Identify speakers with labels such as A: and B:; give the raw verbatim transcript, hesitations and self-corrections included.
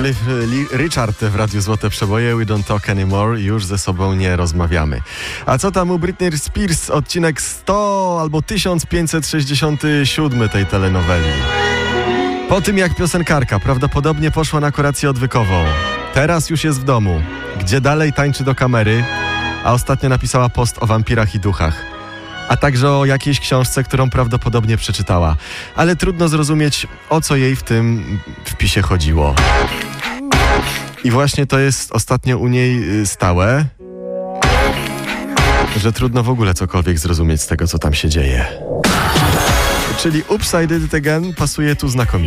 A: Cliff Richard w Radiu Złote Przeboje. We don't talk anymore. Już ze sobą nie rozmawiamy. A co tam u Britney Spears? Odcinek sto albo tysiąc pięćset sześćdziesiąty siódmy tej telenoweli. Po tym jak piosenkarka prawdopodobnie poszła na kurację odwykową, teraz już jest w domu, gdzie dalej tańczy do kamery, a ostatnio napisała post o wampirach i duchach, a także o jakiejś książce, którą prawdopodobnie przeczytała. Ale trudno zrozumieć, o co jej w tym wpisie chodziło. I właśnie to jest ostatnio u niej stałe, że trudno w ogóle cokolwiek zrozumieć z tego, co tam się dzieje. Czyli Oops, I Did It Again pasuje tu znakomicie.